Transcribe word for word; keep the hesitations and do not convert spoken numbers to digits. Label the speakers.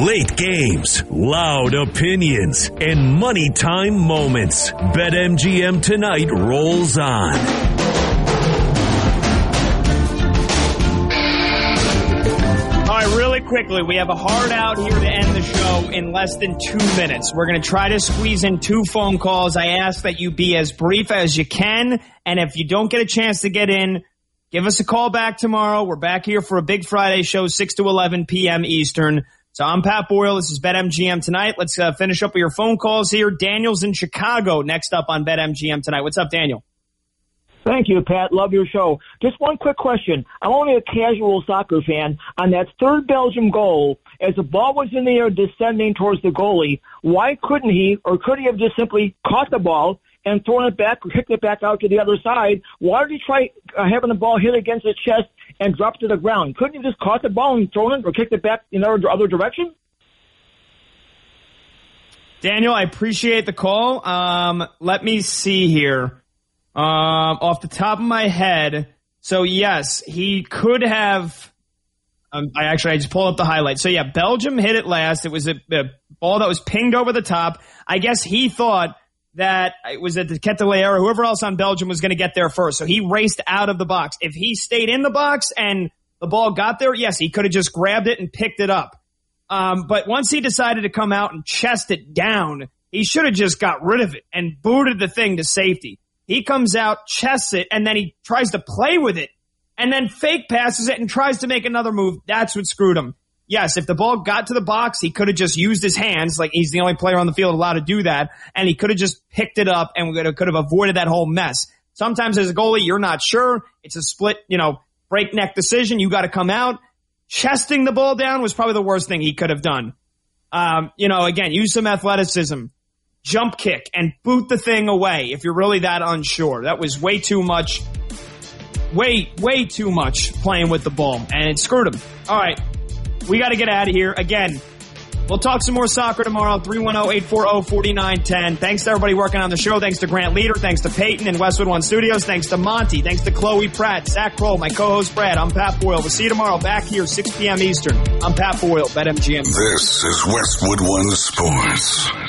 Speaker 1: Late games, loud opinions, and money time moments. BetMGM Tonight rolls on.
Speaker 2: All right, really quickly, we have a hard out here to end the show in less than two minutes. We're going to try to squeeze in two phone calls. I ask that you be as brief as you can, and if you don't get a chance to get in, give us a call back tomorrow. We're back here for a big Friday show, six to eleven p.m. Eastern. So I'm Pat Boyle. This is BetMGM Tonight. Let's uh, finish up with your phone calls here. Daniel's in Chicago next up on BetMGM Tonight. What's up, Daniel?
Speaker 3: Thank you, Pat. Love your show. Just one quick question. I'm only a casual soccer fan. On that third Belgium goal, as the ball was in the air descending towards the goalie, why couldn't he, or could he have just simply caught the ball and thrown it back, or kicked it back out to the other side? Why did he try uh, having the ball hit against his chest and drop to the ground? Couldn't he just caught the ball and thrown it or kicked it back in the other direction?
Speaker 2: Daniel, I appreciate the call. Um, let me see here. Um, off the top of my head, so yes, he could have. Um, I actually I just pulled up the highlight. So yeah, Belgium hit it last. It was a, a ball that was pinged over the top. I guess he thought that it was at the Ketelaere or whoever else on Belgium was going to get there first. So he raced out of the box. If he stayed in the box and the ball got there, yes, he could have just grabbed it and picked it up. Um, but once he decided to come out and chest it down, he should have just got rid of it and booted the thing to safety. He comes out, chests it, and then he tries to play with it, and then fake passes it and tries to make another move. That's what screwed him. Yes, if the ball got to the box, he could have just used his hands, like he's the only player on the field allowed to do that, and he could have just picked it up and could have avoided that whole mess. Sometimes as a goalie, you're not sure. It's a split, you know, breakneck decision. You got to come out. Chesting the ball down was probably the worst thing he could have done. Um, you know, again, use some athleticism. Jump kick and boot the thing away if you're really that unsure. That was way too much, way, way too much playing with the ball, and it screwed him. All right, we got to get out of here. Again, we'll talk some more soccer tomorrow, three one zero, eight four zero, four nine one zero. Thanks to everybody working on the show. Thanks to Grant Leader. Thanks to Peyton in Westwood One Studios. Thanks to Monty. Thanks to Chloe Pratt, Zach Kroll, my co-host Brad. I'm Pat Boyle. We'll see you tomorrow back here, six p.m. Eastern. I'm Pat Boyle, BetMGM.
Speaker 4: This is Westwood One Sports.